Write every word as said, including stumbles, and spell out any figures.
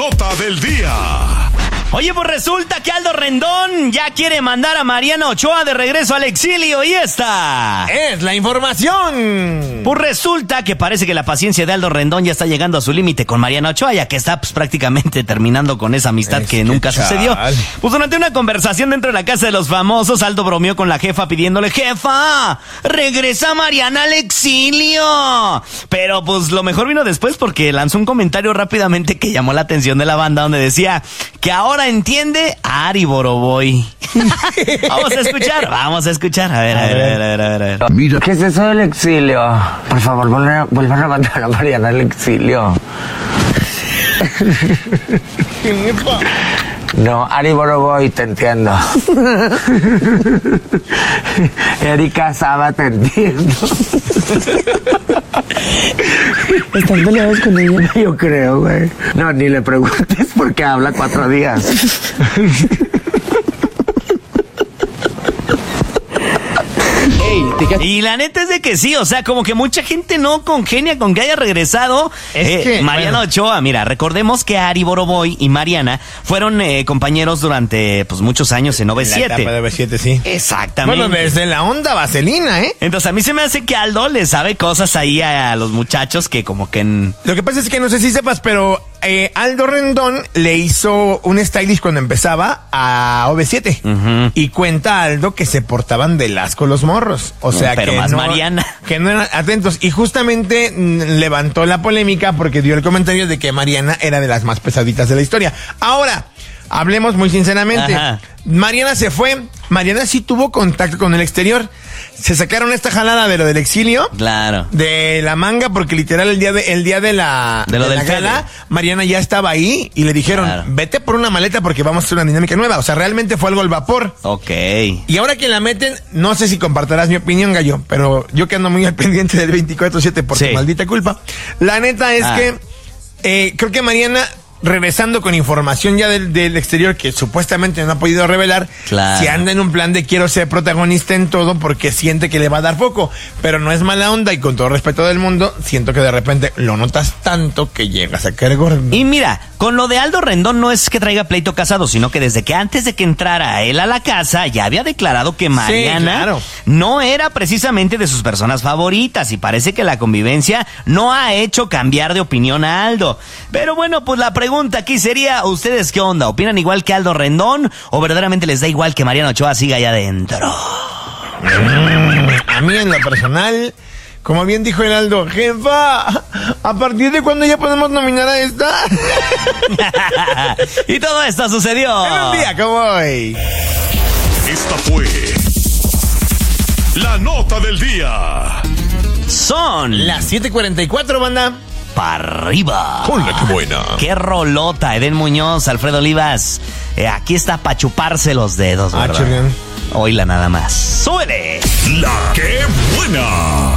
nota del día. Oye, pues resulta que Aldo Rendón ya quiere mandar a Mariana Ochoa de regreso al exilio y esta es la información. Pues resulta que parece que la paciencia de Aldo Rendón ya está llegando a su límite con Mariana Ochoa, ya que está pues, prácticamente terminando con esa amistad es que, que nunca chal. sucedió. Pues durante una conversación dentro de la casa de los famosos, Aldo bromeó con la jefa pidiéndole: jefa, regresa Mariana al exilio. Pero pues lo mejor vino después, porque lanzó un comentario rápidamente que llamó la atención de la banda, donde decía que ahora entiende a Ari Boroboy. Vamos a escuchar, vamos a escuchar. A ver, a ver, a ver, a ver, a ver, a ver. Mira. ¿Qué es eso del exilio? Por favor, vuelvan, vuelvan a mandar a Mariana al exilio. No, Ari Boroboy, te entiendo. Erika Saba, te entiendo. ¿Están peleados con ella? Yo creo, güey. No, ni le preguntes porque habla cuatro días. Y la neta es de que sí, o sea, como que mucha gente no congenia con que haya regresado es eh, que, Mariana bueno. Ochoa. Mira, recordemos que Ari Boroboy y Mariana fueron eh, compañeros durante pues muchos años en O V siete. En la etapa de O V siete, sí. Exactamente. Bueno, desde la onda vaselina, ¿eh? Entonces a mí se me hace que Aldo le sabe cosas ahí a, a los muchachos que como que... En... Lo que pasa es que no sé si sepas, pero eh, Aldo Rendón le hizo un stylist cuando empezaba a O V siete. Uh-huh. Y cuenta Aldo que se portaban de asco los morros. O sea, pero que más no, Mariana. Que no eran atentos. Y justamente mm, levantó la polémica porque dio el comentario de que Mariana era de las más pesaditas de la historia. Ahora, hablemos muy sinceramente. Ajá. Mariana se fue. Mariana sí tuvo contacto con el exterior. Se sacaron esta jalada de lo del exilio. Claro. De la manga, porque literal el día de, el día de la, de lo de del la gala, Mariana ya estaba ahí y le dijeron, claro, vete por una maleta porque vamos a hacer una dinámica nueva. O sea, realmente fue algo al vapor. Ok. Y ahora que la meten, no sé si compartirás mi opinión, gallo, pero yo que ando muy al pendiente del veinticuatro siete por tu sí. maldita culpa. La neta es ah. que eh, creo que Mariana, regresando con información ya del, del exterior que supuestamente no ha podido revelar, claro, si anda en un plan de quiero ser protagonista en todo porque siente que le va a dar foco, pero no es mala onda y con todo respeto del mundo, siento que de repente lo notas tanto que llegas a caer gordo. Y mira, con lo de Aldo Rendón no es que traiga pleito casado, sino que desde que antes de que entrara él a la casa ya había declarado que Mariana sí, claro, no era precisamente de sus personas favoritas y parece que la convivencia no ha hecho cambiar de opinión a Aldo. Pero bueno, pues la pregunta Pregunta aquí sería, ¿ustedes qué onda? ¿Opinan igual que Aldo Rendón o verdaderamente les da igual que Mariana Ochoa siga allá adentro? A mí en lo personal, como bien dijo el Aldo, jefa, ¿a partir de cuándo ya podemos nominar a esta? Y todo esto sucedió en un día como hoy. Esta fue la nota del día. Son las siete cuarenta y cuatro, banda. Para arriba. Hola, qué buena. Qué rolota, Eden Muñoz, Alfredo Olivas. Eh, aquí está para chuparse los dedos, ¿verdad? Ah, Oíla nada más. ¡Súbele! La qué buena.